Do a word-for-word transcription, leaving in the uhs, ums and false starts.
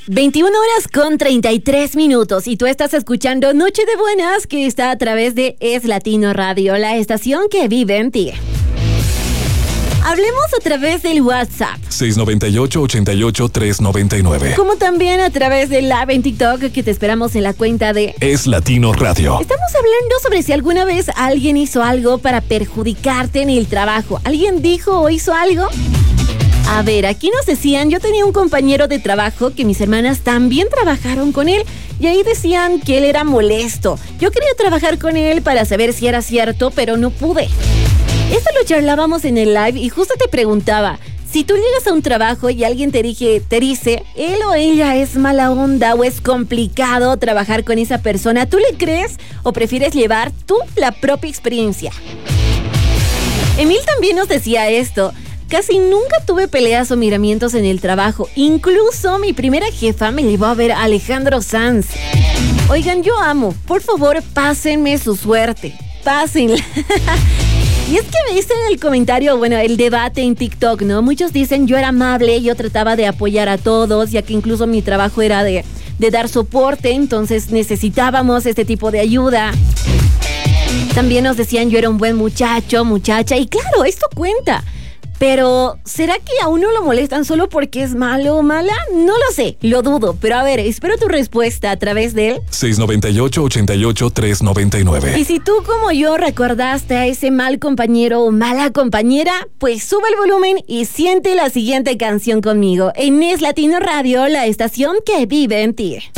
veintiuna horas con treinta y tres minutos y tú estás escuchando Noche de Buenas, que está a través de Es Latino Radio, la estación que vive en ti. Hablemos a través del WhatsApp seis nueve ocho, ocho ocho, tres nueve nueve. Como también a través del live en TikTok, que te esperamos en la cuenta de Es Latino Radio. Estamos hablando sobre si alguna vez alguien hizo algo para perjudicarte en el trabajo. ¿Alguien dijo o hizo algo? A ver, aquí nos decían, yo tenía un compañero de trabajo que mis hermanas también trabajaron con él y ahí decían que él era molesto. Yo quería trabajar con él para saber si era cierto, pero no pude. Esto lo charlábamos en el live y justo te preguntaba, si tú llegas a un trabajo y alguien te, dije, te dice, él o ella es mala onda o es complicado trabajar con esa persona, ¿tú le crees o prefieres llevar tú la propia experiencia? Emil también nos decía esto. Casi nunca tuve peleas o miramientos en el trabajo. Incluso mi primera jefa me llevó a ver a Alejandro Sanz. Oigan, yo amo. Por favor, pásenme su suerte. Pásenla. Y es que me dicen en el comentario, bueno, el debate en TikTok, ¿no? Muchos dicen yo era amable, yo trataba de apoyar a todos, ya que incluso mi trabajo era de, de dar soporte, entonces necesitábamos este tipo de ayuda. También nos decían yo era un buen muchacho, muchacha, y claro, esto cuenta. Pero, ¿será que a uno lo molestan solo porque es malo o mala? No lo sé, lo dudo. Pero a ver, espero tu respuesta a través del seis nueve ocho, ocho ocho, tres nueve nueve. Y si tú como yo recordaste a ese mal compañero o mala compañera, pues sube el volumen y siente la siguiente canción conmigo. En Es Latino Radio, la estación que vive en ti.